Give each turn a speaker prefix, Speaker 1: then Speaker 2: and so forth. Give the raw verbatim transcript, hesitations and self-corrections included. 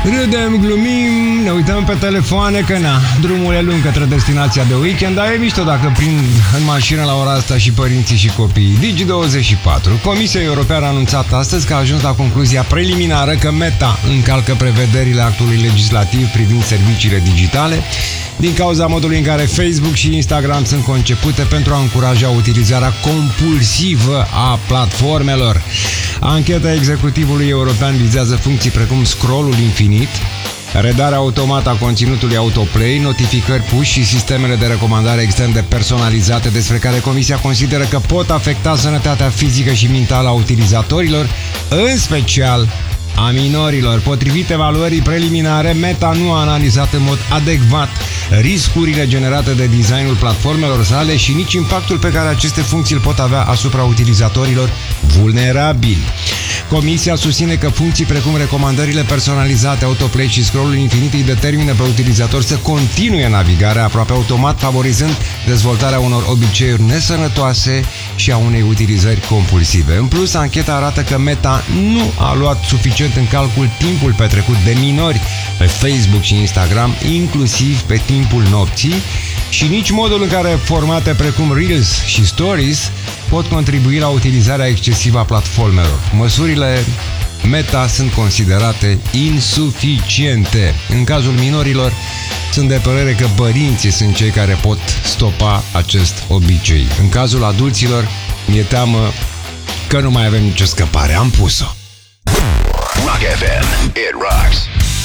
Speaker 1: Râdem, glumim, ne uităm pe telefoane, că na, drumul e lung către destinația de weekend, dar e mișto dacă prind în mașină la ora asta și părinții și copiii. Digi douăzeci și patru. Comisia Europeană a anunțat astăzi că a ajuns la concluzia preliminară că Meta încalcă prevederile actului legislativ privind serviciile digitale din cauza modului în care Facebook și Instagram sunt concepute pentru a încuraja utilizarea compulsivă a platformelor. Ancheta executivului european vizează funcții precum scroll-ul infinit, redarea automată a conținutului autoplay, notificări push și sistemele de recomandare extrem de personalizate despre care Comisia consideră că pot afecta sănătatea fizică și mentală a utilizatorilor, în special a minorilor. Potrivit evaluării preliminare, Meta nu a analizat în mod adecvat riscurile generate de designul platformelor sale și nici impactul pe care aceste funcții îl pot avea asupra utilizatorilor vulnerabili. Comisia susține că funcții precum recomandările personalizate, autoplay și scroll-ul infinit îi determină pe utilizator să continue navigarea aproape automat, favorizând dezvoltarea unor obiceiuri nesănătoase și a unei utilizări compulsive. În plus, ancheta arată că Meta nu a luat suficient în calcul timpul petrecut de minori pe Facebook și Instagram, inclusiv pe timpul nopții, și nici modul în care formate precum Reels și Stories pot contribui la utilizarea excesivă a platformelor. Măsurile Meta sunt considerate insuficiente. În cazul minorilor, sunt de părere că părinții sunt cei care pot stopa acest obicei. În cazul adulților, mi-e teamă că nu mai avem nicio scăpare. Am pus-o.
Speaker 2: Rock F M. It rocks.